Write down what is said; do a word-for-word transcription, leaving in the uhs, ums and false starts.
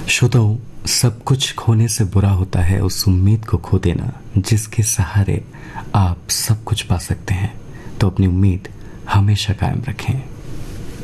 श्रोताओं, सब कुछ खोने से बुरा होता है उस उम्मीद को खो देना जिसके सहारे आप सब कुछ पा सकते हैं। तो अपनी उम्मीद हमेशा कायम रखें।